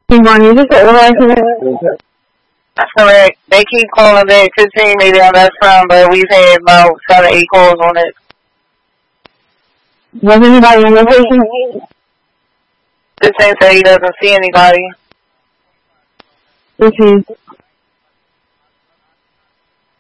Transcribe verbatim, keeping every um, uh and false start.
Hey, Bonnie, is this the override? That's correct. They keep calling back fifteen maybe on that phone, but we've had about seven, eight calls on it. Was anybody in the patient? This ain't say he doesn't see anybody. This is